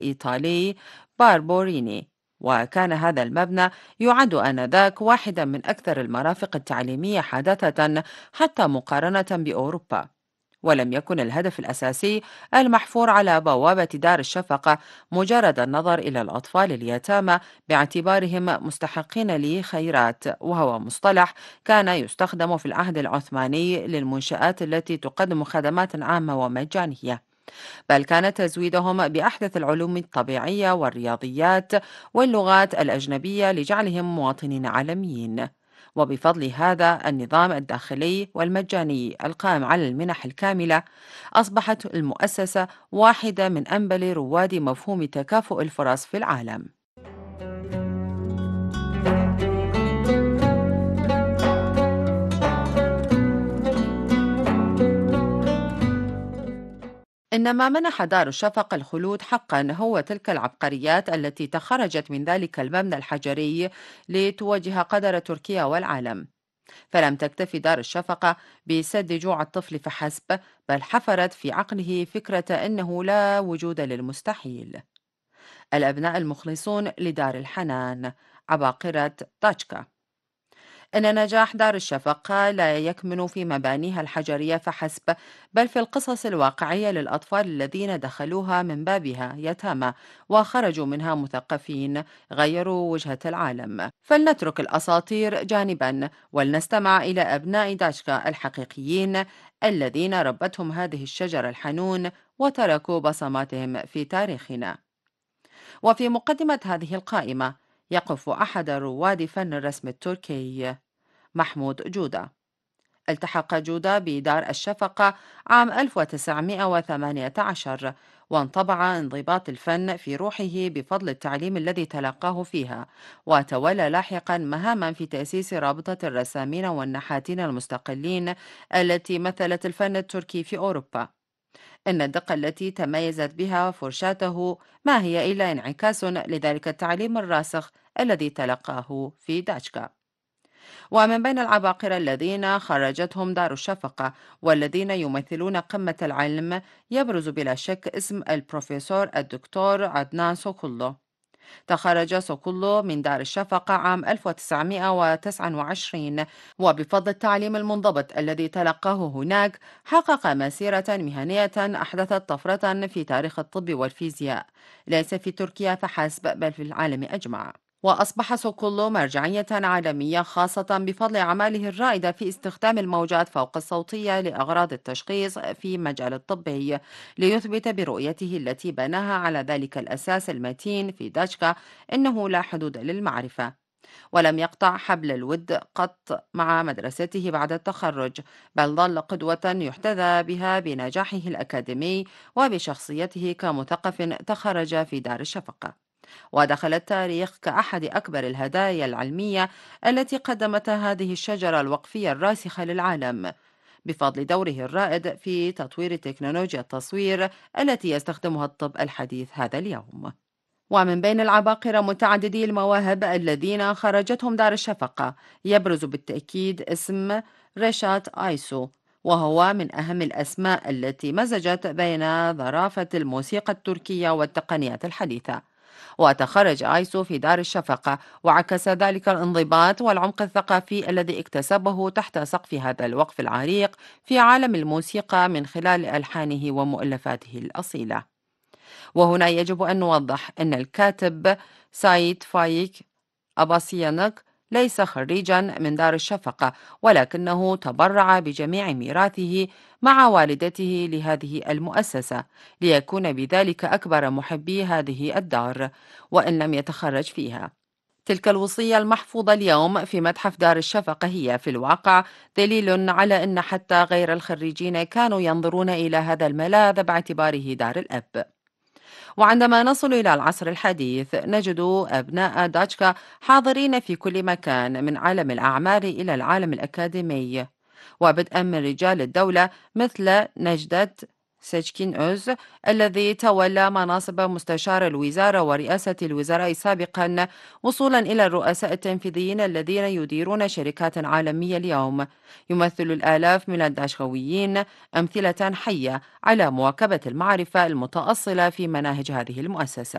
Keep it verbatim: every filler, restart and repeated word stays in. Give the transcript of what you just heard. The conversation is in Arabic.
الإيطالي باربوريني. وكان هذا المبنى يعد آنذاك واحدا من أكثر المرافق التعليمية حداثة حتى مقارنة بأوروبا. ولم يكن الهدف الأساسي المحفور على بوابة دار الشفقة مجرد النظر إلى الأطفال اليتامى باعتبارهم مستحقين لخيرات، وهو مصطلح كان يستخدم في العهد العثماني للمنشآت التي تقدم خدمات عامة ومجانية، بل كان تزويدهم بأحدث العلوم الطبيعية والرياضيات واللغات الأجنبية لجعلهم مواطنين عالميين. وبفضل هذا النظام الداخلي والمجاني القائم على المنح الكاملة، أصبحت المؤسسة واحدة من أنبل رواد مفهوم تكافؤ الفرص في العالم. إنما منح دار الشفق الخلود حقا هو تلك العبقريات التي تخرجت من ذلك المبنى الحجري لتواجه قدر تركيا والعالم. فلم تكتفي دار الشفقة بسد جوع الطفل فحسب، بل حفرت في عقله فكرة أنه لا وجود للمستحيل. الأبناء المخلصون لدار الحنان، عباقرة تاتشكا. إن نجاح دار الشفقة لا يكمن في مبانيها الحجرية فحسب، بل في القصص الواقعية للأطفال الذين دخلوها من بابها يتامى وخرجوا منها مثقفين غيروا وجهة العالم. فلنترك الأساطير جانبا ولنستمع إلى أبناء داشكا الحقيقيين الذين ربتهم هذه الشجرة الحنون وتركوا بصماتهم في تاريخنا. وفي مقدمة هذه القائمة يقف أحد رواد فن الرسم التركي، محمود جودة. التحق جودة بدار الشفقة عام ألف وتسعمائة وثمانية عشر، وانطبع انضباط الفن في روحه بفضل التعليم الذي تلقاه فيها، وتولى لاحقا مهاما في تأسيس رابطة الرسامين والنحاتين المستقلين التي مثلت الفن التركي في أوروبا. إن الدقة التي تميزت بها فرشاته ما هي إلا انعكاس لذلك التعليم الراسخ الذي تلقاه في داشكا. ومن بين العباقرة الذين خرجتهم دار الشفقة والذين يمثلون قمة العلم يبرز بلا شك اسم البروفيسور الدكتور عدنان سوكولو. تخرج سوكولو من دار الشفقة عام ألف وتسعمائة وتسعة وعشرين، وبفضل التعليم المنضبط الذي تلقاه هناك حقق مسيرة مهنية أحدثت طفرة في تاريخ الطب والفيزياء، ليس في تركيا فحسب بل في العالم أجمع. وأصبح سوكولو مرجعية عالمية خاصة بفضل أعماله الرائدة في استخدام الموجات فوق الصوتية لأغراض التشخيص في مجال الطبي، ليثبت برؤيته التي بناها على ذلك الأساس المتين في داشكا أنه لا حدود للمعرفة. ولم يقطع حبل الود قط مع مدرسته بعد التخرج، بل ظل قدوة يحتذى بها بنجاحه الأكاديمي وبشخصيته كمثقف تخرج في دار الشفقة. ودخل التاريخ كأحد أكبر الهدايا العلمية التي قدمتها هذه الشجرة الوقفية الراسخة للعالم، بفضل دوره الرائد في تطوير تكنولوجيا التصوير التي يستخدمها الطب الحديث هذا اليوم. ومن بين العباقرة متعددي المواهب الذين خرجتهم دار الشفقة يبرز بالتأكيد اسم ريشات آيسو، وهو من أهم الأسماء التي مزجت بين ظرافة الموسيقى التركية والتقنيات الحديثة. وتخرج آيسو في دار الشفقة، وعكس ذلك الانضباط والعمق الثقافي الذي اكتسبه تحت سقف هذا الوقف العريق في عالم الموسيقى من خلال ألحانه ومؤلفاته الأصيلة. وهنا يجب أن نوضح أن الكاتب سايد فايك أباسيانك ليس خريجا من دار الشفقة، ولكنه تبرع بجميع ميراثه مع والدته لهذه المؤسسة، ليكون بذلك أكبر محبي هذه الدار وإن لم يتخرج فيها. تلك الوصية المحفوظة اليوم في متحف دار الشفقة هي في الواقع دليل على أن حتى غير الخريجين كانوا ينظرون إلى هذا الملاذ باعتباره دار الأب. وعندما نصل إلى العصر الحديث نجد أبناء داتشكا حاضرين في كل مكان، من عالم الأعمال إلى العالم الأكاديمي، وبدءا من رجال الدولة مثل نجدة سيتشكين أوز الذي تولى مناصب مستشار الوزارة ورئاسة الوزراء سابقا، وصولا إلى الرؤساء التنفيذيين الذين يديرون شركات عالمية اليوم. يمثل الآلاف من الداشكويين أمثلة حية على مواكبة المعرفة المتأصلة في مناهج هذه المؤسسة.